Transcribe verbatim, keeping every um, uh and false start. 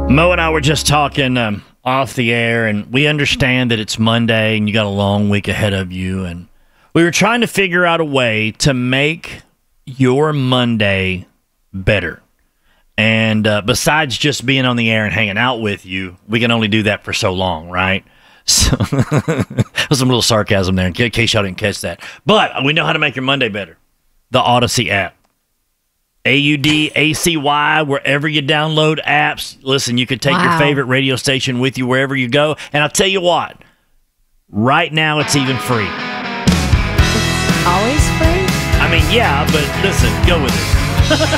Mo and I were just talking um, off the air, and we understand that it's Monday and you got a long week ahead of you. And we were trying to figure out a way to make your Monday better. And uh, besides just being on the air and hanging out with you, we can only do that for so long, right? So there's some little sarcasm there in case y'all didn't catch that. But we know how to make your Monday better. The Odyssey app. A U D A C Y, wherever you download apps. Listen, you could take wow. your favorite radio station with you wherever you go. And I'll tell you what, right now it's even free. Always free? I mean, yeah, but listen, go with it.